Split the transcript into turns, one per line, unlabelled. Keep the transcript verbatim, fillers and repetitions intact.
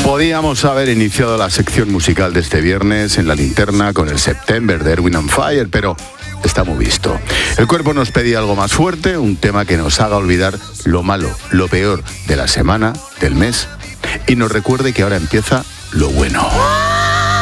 Podíamos haber iniciado la sección musical de este viernes en la linterna con el September de Erwin and Fire, pero está muy visto. El cuerpo nos pedía algo más fuerte, un tema que nos haga olvidar lo malo, lo peor de la semana, del mes, y nos recuerde que ahora empieza lo bueno.